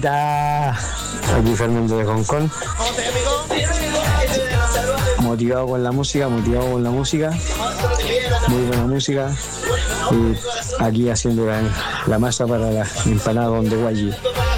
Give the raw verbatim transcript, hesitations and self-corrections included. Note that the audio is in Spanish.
Da, aquí Fernando de Hong Kong. Motivado con la música, motivado con la música. Muy buena música. Y aquí haciendo la, la masa para la empanada donde guayi.